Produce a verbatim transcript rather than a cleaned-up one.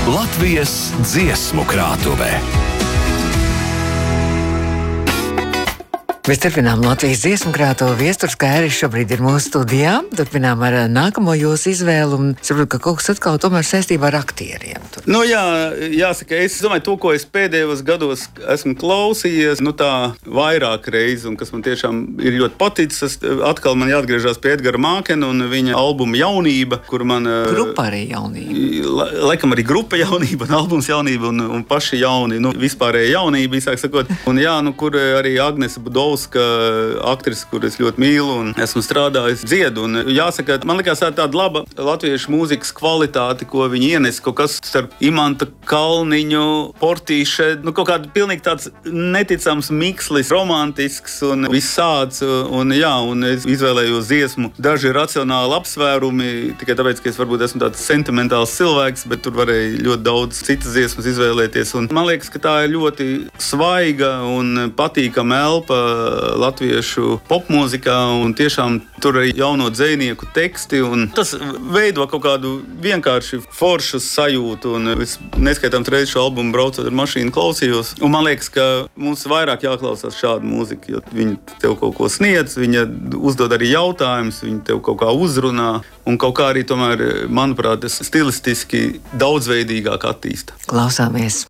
Latvijas dziesmu krātuvē. Mēs turpinām Latvijas dziesmu krātuvi. Viesturs Kairis šobrīd ir mūsu studijā. Turpinām ar nākamo jūsu izvēlu. Un saprotu, ka kaut kas atkal tomēr saistībā ar aktieriem. Tur. Nu jā, jāsaka, es domāju, to, ko es pēdējos gados esmu klausījies, nu tā vairāk reizi, un kas man tiešām ir ļoti paticis. Atkal man jāatgriežas pie Edgara Mākena un viņa albuma Jaunība, kur man... Grupa arī jaunība. Laikam arī grupa jaunība un albums jaunība un, un paši jauni, nu vispārēja jaunība, īsāk sakot. Un jā, nu kur arī Agnese Budovska, aktrise, kur es ļoti mīlu un esmu strādājis dziedu. Un jāsaka, man likās tāda laba latviešu mūzikas kvalitāte, ko viņi ienes, kaut kas starp Imanta Kalniņu, Portīše, nu kaut kāda pilnīgi tāds neticams mikslis, romantisks un visāds. Un jā, un es izvēlējos dziesmu. Daži racionāli apsvērumi, tikai tāpēc, ka es varbūt esmu tāds sentimentāls cilvēks, bet tur varēja ļoti daudz citas dziesmas izvēlēties. Un man liekas, ka tā ir ļoti svaiga un patīkama elpa latviešu popmūzikā, un tiešām tur arī jauno dzejnieku teksti, un tas veido kaut kādu vienkārši foršu sajūtu, un es neskaitām reizi šo albumu braucot ar mašīnu klausījos, un man liekas, ka mums vairāk jāklausās šādu mūziku, jo viņi tev kaut ko sniedz, viņa uzdod arī jautājumus, viņi tev kaut kā uzrunā, un kaut kā arī tomēr, manuprāt, tas stilistiski daudzveidīgāk attīsta. Klausāmies!